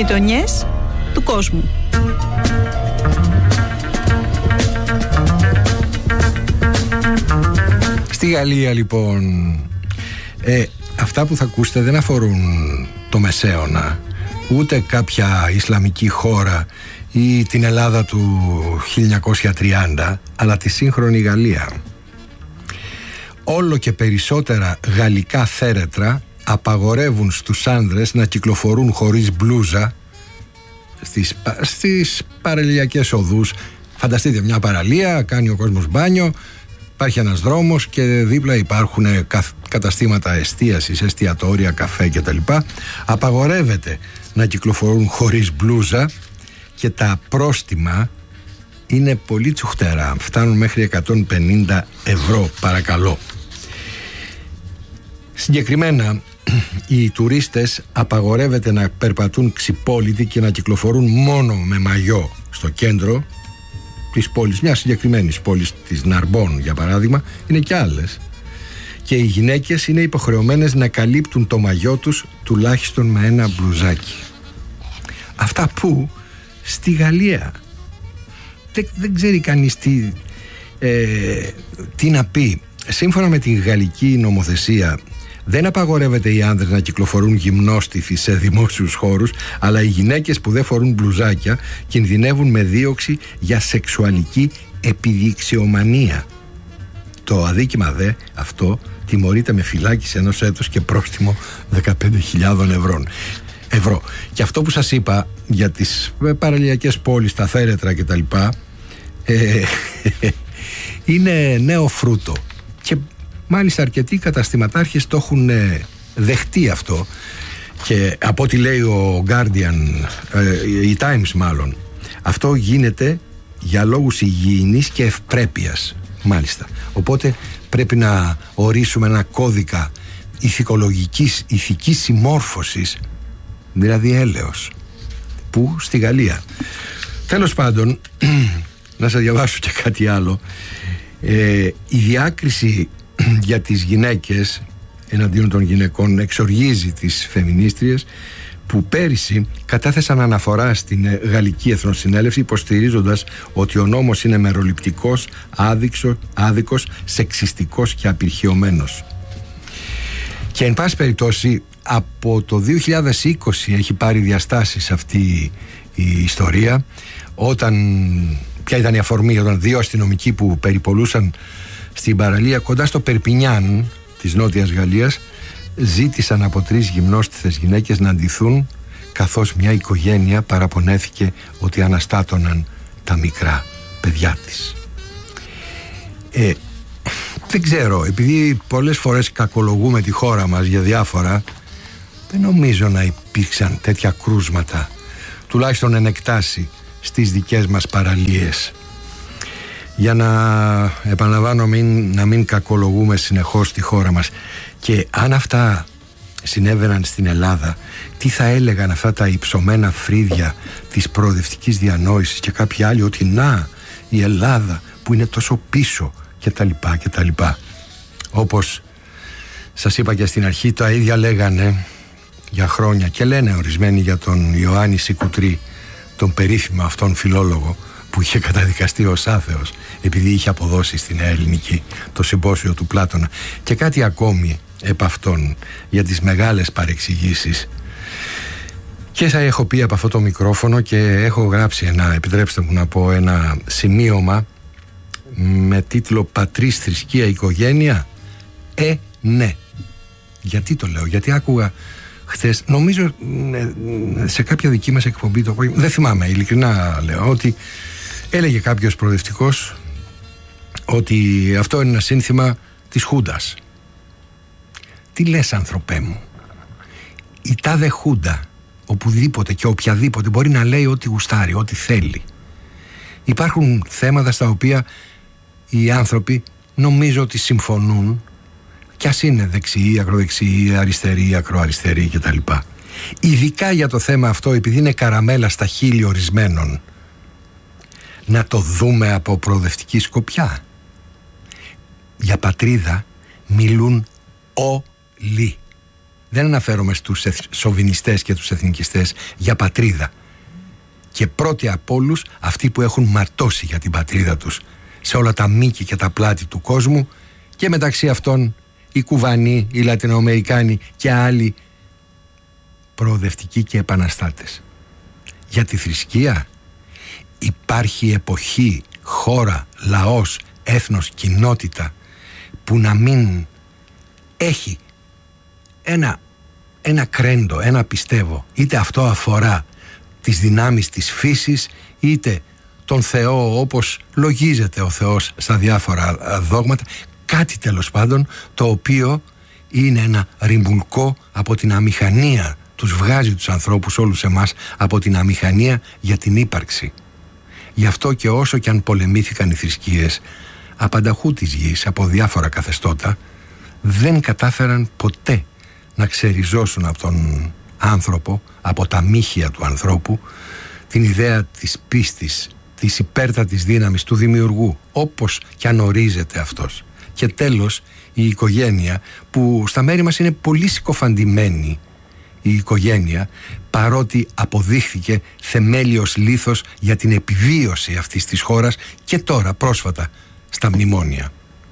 γειτονιές του κόσμου. Στη Γαλλία λοιπόν αυτά που θα ακούσετε δεν αφορούν το Μεσαίωνα, ούτε κάποια Ισλαμική χώρα ή την Ελλάδα του 1930, αλλά τη σύγχρονη Γαλλία. Όλο και περισσότερα γαλλικά θέρετρα απαγορεύουν στους άνδρες να κυκλοφορούν χωρίς μπλούζα στις παραλιακές οδούς. Φανταστείτε μια παραλία, κάνει ο κόσμος μπάνιο, υπάρχει ένας δρόμος και δίπλα υπάρχουν καταστήματα εστίασης, εστιατόρια, καφέ κτλ. Απαγορεύεται να κυκλοφορούν χωρίς μπλούζα και τα πρόστιμα είναι πολύ τσουχτερά, φτάνουν μέχρι 150 ευρώ, παρακαλώ. Συγκεκριμένα, οι τουρίστες απαγορεύεται να περπατούν ξυπόλυτοι και να κυκλοφορούν μόνο με μαγιό στο κέντρο της πόλης, μιας συγκεκριμένης πόλης, της Ναρμπόν για παράδειγμα, είναι και άλλες. Και οι γυναίκες είναι υποχρεωμένες να καλύπτουν το μαγιό τους τουλάχιστον με ένα μπλουζάκι. Αυτά που στη Γαλλία δεν ξέρει κανείς τι να πει. Σύμφωνα με την γαλλική νομοθεσία δεν απαγορεύεται οι άνδρες να κυκλοφορούν γυμνόστιφοι σε δημόσιους χώρους, αλλά οι γυναίκες που δεν φορούν μπλουζάκια κινδυνεύουν με δίωξη για σεξουαλική επιδειξιομανία. Το αδίκημα αυτό τιμωρείται με φυλάκιση 1 έτους και πρόστιμο 15.000 ευρώ. Και αυτό που σας είπα για τις παραλιακές πόλεις, τα θέρετρα κτλ, είναι νέο φρούτο και μάλιστα αρκετοί καταστηματάρχες το έχουν δεχτεί αυτό, και από ό,τι λέει ο Guardian, η Times μάλλον, αυτό γίνεται για λόγους υγιεινής και ευπρέπειας, μάλιστα. Οπότε πρέπει να ορίσουμε ένα κώδικα ηθικής συμμόρφωσης, δηλαδή έλεος, που στη Γαλλία. Τέλος πάντων, να σας διαβάσω και κάτι άλλο. Η διάκριση για τις γυναίκες εναντίον των γυναικών εξοργίζει τις φεμινίστριες, που πέρυσι κατέθεσαν αναφορά στην Γαλλική Εθνοσυνέλευση υποστηρίζοντας ότι ο νόμος είναι μεροληπτικός, άδικος, σεξιστικός και απειρχιωμένος. Και εν πάση περιπτώσει από το 2020 έχει πάρει διαστάσεις αυτή η ιστορία, ποια ήταν η αφορμή, όταν 2 αστυνομικοί που περιπολούσαν στην παραλία κοντά στο Περπινιάν της Νότιας Γαλλίας ζήτησαν από 3 γυμνόστιθες γυναίκες να ντυθούν, καθώς μια οικογένεια παραπονέθηκε ότι αναστάτωναν τα μικρά παιδιά της. Δεν ξέρω, επειδή πολλές φορές κακολογούμε τη χώρα μας για διάφορα, δεν νομίζω να υπήρξαν τέτοια κρούσματα, τουλάχιστον εν εκτάσει, στις δικές μας παραλίες. Για να επαναλαμβάνω, να μην κακολογούμε συνεχώς τη χώρα μας. Και αν αυτά συνέβαιναν στην Ελλάδα, τι θα έλεγαν αυτά τα υψωμένα φρύδια της προοδευτικής διανόησης και κάποιοι άλλοι, ότι να, η Ελλάδα που είναι τόσο πίσω κτλ. Όπως σας είπα και στην αρχή, τα ίδια λέγανε για χρόνια και λένε ορισμένοι για τον Ιωάννη Σικουτρή, τον περίφημο αυτόν φιλόλογο που είχε καταδικαστεί ως άθεος επειδή είχε αποδώσει στην Νέα Ελληνική το συμπόσιο του Πλάτωνα, και κάτι ακόμη επ' αυτόν για τις μεγάλες παρεξηγήσεις. Και θα έχω πει από αυτό το μικρόφωνο και έχω γράψει επιτρέψτε μου να πω, ένα σημείωμα με τίτλο «Πατρίς, θρησκεία, οικογένεια». Ναι. Γιατί το λέω? Γιατί άκουγα χθες, νομίζω σε κάποια δική μας εκπομπή, δεν θυμάμαι, ειλικρινά λέω, ότι έλεγε κάποιος προοδευτικός ότι αυτό είναι ένα σύνθημα της Χούντας. Τι λες, άνθρωπέ μου? Η τάδε Χούντα, οπουδήποτε και οποιαδήποτε, μπορεί να λέει ό,τι γουστάρει, ό,τι θέλει. Υπάρχουν θέματα στα οποία οι άνθρωποι νομίζω ότι συμφωνούν, κι ας είναι δεξιοί, ακροδεξιοί, αριστεροί, ακροαριστεροί κτλ. Ειδικά για το θέμα αυτό, επειδή είναι καραμέλα στα χείλη ορισμένων, να το δούμε από προοδευτική σκοπιά. Για πατρίδα μιλούν όλοι. δεν αναφέρομαι στους σοβινιστές και τους εθνικιστές, για πατρίδα. Και πρώτοι από όλους αυτοί που έχουν ματώσει για την πατρίδα τους σε όλα τα μήκη και τα πλάτη του κόσμου, και μεταξύ αυτών οι Κουβανοί, οι Λατινοαμερικάνοι και άλλοι προοδευτικοί και επαναστάτες. Για τη θρησκεία υπάρχει εποχή, χώρα, λαός, έθνος, κοινότητα που να μην έχει ένα κρέντο, ένα πιστεύω, είτε αυτό αφορά τις δυνάμεις της φύσης, είτε τον Θεό όπως λογίζεται ο Θεός στα διάφορα δόγματα, κάτι τέλος πάντων το οποίο είναι ένα ρημουλκό από την αμηχανία, τους βγάζει τους ανθρώπους όλους εμάς από την αμηχανία για την ύπαρξη. Γι' αυτό και όσο και αν πολεμήθηκαν οι θρησκείες απανταχού της γης από διάφορα καθεστώτα, δεν κατάφεραν ποτέ να ξεριζώσουν από τον άνθρωπο, από τα μύχια του ανθρώπου, την ιδέα της πίστης, της υπέρτατης δύναμης του δημιουργού, όπως κι αν ορίζεται αυτός. Και τέλος, η οικογένεια, που στα μέρη μας είναι πολύ συκοφαντημένη η οικογένεια, παρότι αποδείχθηκε θεμέλιος λίθος για την επιβίωση αυτής της χώρας και τώρα πρόσφατα στα μνημόνια.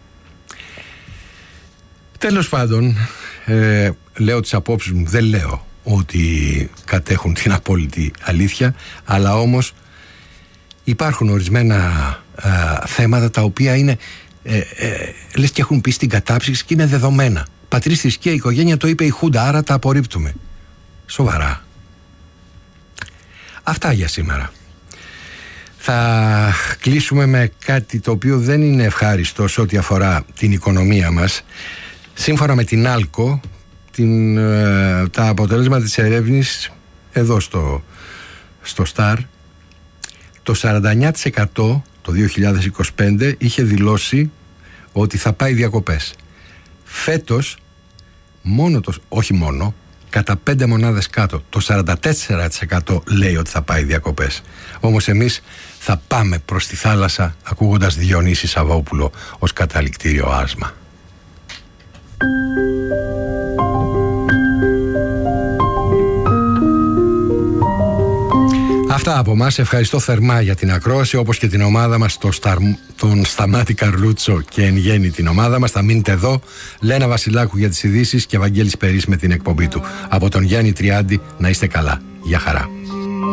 Τέλος πάντων, λέω τις απόψεις μου, δεν λέω ότι κατέχουν την απόλυτη αλήθεια, αλλά όμως υπάρχουν ορισμένα θέματα τα οποία είναι λες και έχουν πει στην κατάψυξη και είναι δεδομένα. Πατρίς, θρησκεία, οικογένεια, το είπε η Χούντα, άρα τα απορρίπτουμε. Σοβαρά. Αυτά για σήμερα. Θα κλείσουμε με κάτι το οποίο δεν είναι ευχάριστο σε ό,τι αφορά την οικονομία μας. Σύμφωνα με την Άλκο, τα αποτελέσματα της ερεύνης εδώ στο Star, το 49% το 2025 είχε δηλώσει ότι θα πάει διακοπές. Φέτος κατά 5 μονάδες κάτω, το 44% λέει ότι θα πάει διακοπές. Όμως εμείς θα πάμε προς τη θάλασσα ακούγοντας Διονύση Σαββόπουλο ως καταληκτήριο άσμα. Αυτά από μας. Ευχαριστώ θερμά για την ακρόαση, όπως και την ομάδα μας, τον Σταμάτη Καρλούτσο και εν γέννη την ομάδα μας. Θα μείνετε εδώ. Λένα Βασιλάκου για τις ειδήσεις και Βαγγέλης Περής με την εκπομπή του. Από τον Γιάννη Τριάντη, να είστε καλά. Γεια χαρά.